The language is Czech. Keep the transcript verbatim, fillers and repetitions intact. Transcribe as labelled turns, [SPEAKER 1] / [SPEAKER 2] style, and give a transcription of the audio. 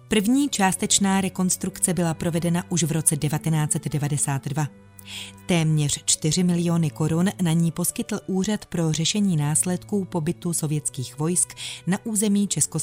[SPEAKER 1] První částečná rekonstrukce byla provedena už v roce devatenáct set devadesát dva. Téměř čtyři miliony korun na ní poskytl Úřad pro řešení následků pobytu sovětských vojsk na území Československa.